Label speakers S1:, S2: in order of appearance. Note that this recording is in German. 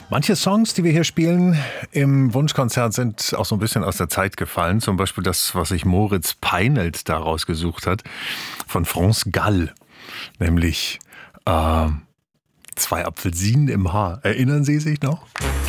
S1: Manche Songs, die wir hier spielen im Wunschkonzert, sind auch so ein bisschen aus der Zeit gefallen. Zum Beispiel das, was sich Moritz Peinelt da rausgesucht hat, von France Gall. Nämlich 2 Apfelsinen im Haar. Erinnern Sie sich noch?